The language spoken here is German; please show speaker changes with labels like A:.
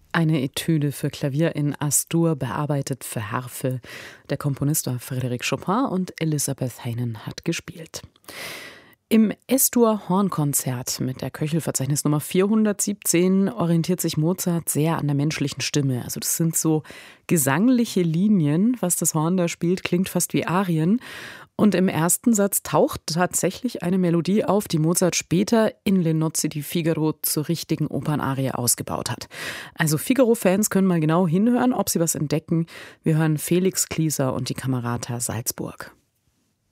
A: Eine Etüde für Klavier in As-Dur, bearbeitet für Harfe. Der Komponist war Frédéric Chopin und Elisabeth Haydn hat gespielt. Im S-Dur-Hornkonzert mit der Köchelverzeichnis Nummer 417 orientiert sich Mozart sehr an der menschlichen Stimme. Also das sind so gesangliche Linien, was das Horn da spielt, klingt fast wie Arien. Und im ersten Satz taucht tatsächlich eine Melodie auf, die Mozart später in Le Nozze di Figaro zur richtigen Opernarie ausgebaut hat. Also Figaro-Fans können mal genau hinhören, ob sie was entdecken. Wir hören Felix Klieser und die Camerata Salzburg.